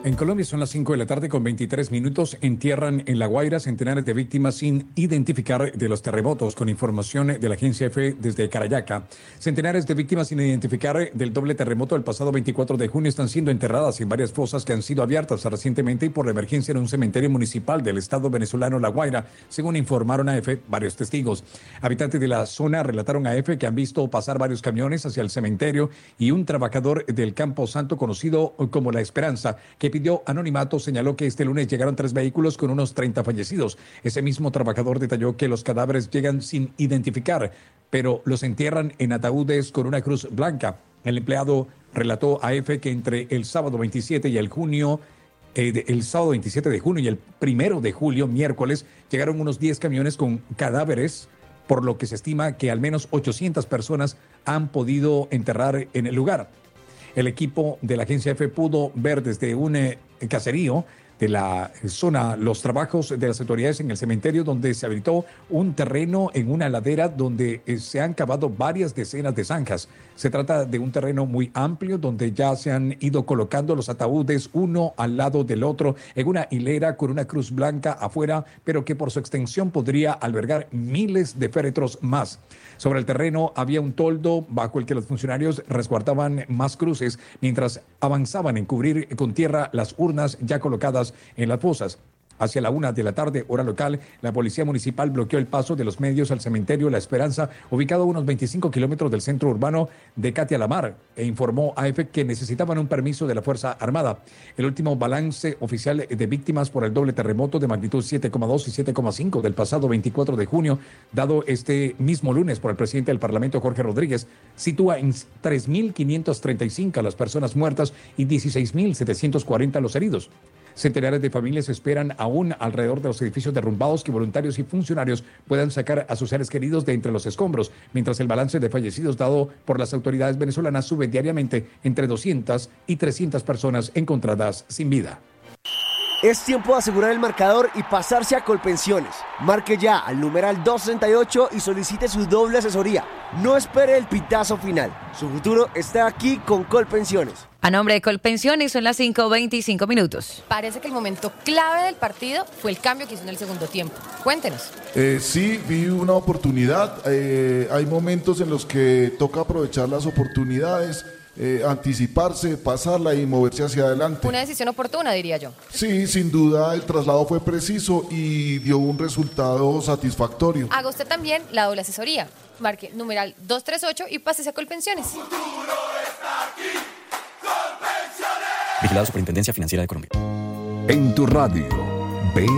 En Colombia son las 5 de la tarde con 23 minutos. Entierran en La Guaira centenares de víctimas sin identificar de los terremotos. Con información de la agencia EFE desde Carayaca, centenares de víctimas sin identificar del doble terremoto del pasado 24 de junio están siendo enterradas en varias fosas que han sido abiertas recientemente y por la emergencia en un cementerio municipal del estado venezolano La Guaira, según informaron a EFE varios testigos. Habitantes de la zona relataron a EFE que han visto pasar varios camiones hacia el cementerio y un trabajador del Campo Santo conocido como La Esperanza, que pidió anonimato, señaló que este lunes llegaron 3 vehículos con unos 30 fallecidos. Ese mismo trabajador detalló que los cadáveres llegan sin identificar, pero los entierran en ataúdes con una cruz blanca. El empleado relató a EFE que entre el sábado 27 y el sábado 27 de junio y el 1 de julio, miércoles, llegaron unos 10 camiones con cadáveres, por lo que se estima que al menos 800 personas han podido enterrar en el lugar. El equipo de la agencia EFE pudo ver desde un caserío de la zona los trabajos de las autoridades en el cementerio, donde se habilitó un terreno en una ladera donde se han cavado varias decenas de zanjas. Se trata de un terreno muy amplio donde ya se han ido colocando los ataúdes uno al lado del otro en una hilera con una cruz blanca afuera, pero que por su extensión podría albergar miles de féretros más. Sobre el terreno había un toldo bajo el que los funcionarios resguardaban más cruces mientras avanzaban en cubrir con tierra las urnas ya colocadas en las fosas. Hacia la 1 de la tarde, hora local, la policía municipal bloqueó el paso de los medios al cementerio La Esperanza, ubicado a unos 25 kilómetros del centro urbano de Catialamar, e informó a EFE que necesitaban un permiso de la Fuerza Armada. El último balance oficial de víctimas por el doble terremoto de magnitud 7,2 y 7,5 del pasado 24 de junio, dado este mismo lunes por el presidente del Parlamento, Jorge Rodríguez, sitúa en 3.535 a las personas muertas y 16.740 los heridos. Centenares de familias esperan aún alrededor de los edificios derrumbados que voluntarios y funcionarios puedan sacar a sus seres queridos de entre los escombros, mientras el balance de fallecidos dado por las autoridades venezolanas sube diariamente entre 200 y 300 personas encontradas sin vida. Es tiempo de asegurar el marcador y pasarse a Colpensiones. Marque ya al numeral 238 y solicite su doble asesoría. No espere el pitazo final. Su futuro está aquí con Colpensiones. A nombre de Colpensiones son las 5:25 minutos. Parece que el momento clave del partido fue el cambio que hizo en el segundo tiempo. Cuéntenos. Sí, vi una oportunidad. Hay momentos en los que toca aprovechar las oportunidades, anticiparse, pasarla y moverse hacia adelante. Una decisión oportuna, diría yo. Sí, sin duda el traslado fue preciso y dio un resultado satisfactorio. Haga usted también la doble asesoría. Marque numeral 238 y pásese a Colpensiones. Vigilado Superintendencia Financiera de Colombia. En tu radio, ve